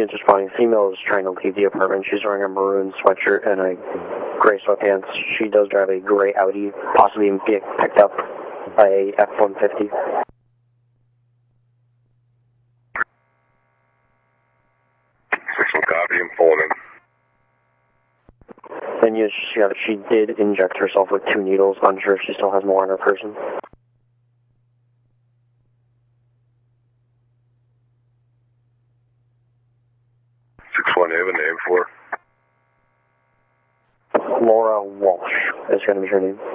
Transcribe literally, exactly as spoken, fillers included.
Yeah, just fine. Female is trying to leave the apartment. She's wearing a maroon sweatshirt and a gray sweatpants. She does drive a gray Audi, possibly being picked up by a F one fifty. six one copy, I'm pulling in. And yes, she, yeah, she did inject herself with two needles. Unsure if she still has more on her person. six one, you have a name for her? Laura Walsh is going to be her name.